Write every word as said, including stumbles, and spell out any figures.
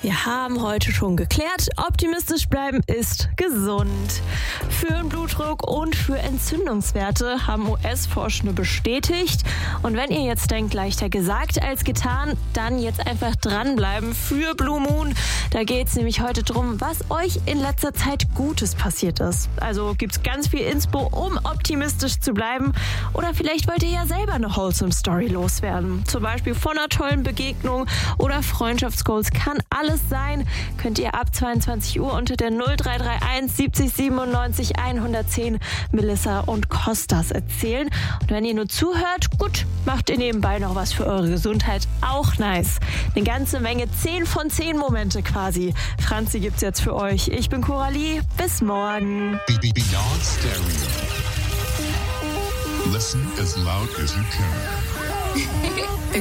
Wir haben heute schon geklärt, optimistisch bleiben ist gesund. Für den Blutdruck und für Entzündungswerte haben U S-Forschende bestätigt. Und wenn ihr jetzt denkt, leichter gesagt als getan, dann jetzt einfach dranbleiben für Blue Moon. Da geht es nämlich heute drum, was euch in letzter Zeit Gutes passiert ist. Also gibt es ganz viel Inspo, um optimistisch zu bleiben. Oder vielleicht wollt ihr ja selber eine wholesome Story loswerden. Zum Beispiel von einer tollen Begegnung oder Freundschaftsgoals. Kann alles sein. Könnt ihr ab zweiundzwanzig Uhr unter der null drei drei eins siebzig siebenundneunzig hundertzehn Melissa und Kostas erzählen. Und wenn ihr nur zuhört, gut, macht ihr nebenbei noch was für eure Gesundheit. Auch nice. Eine ganze Menge zehn von zehn Momente quasi. Franzi gibt's jetzt für euch. Ich bin Coralie. Bis morgen. Beyond Stereo. Listen as loud as you can.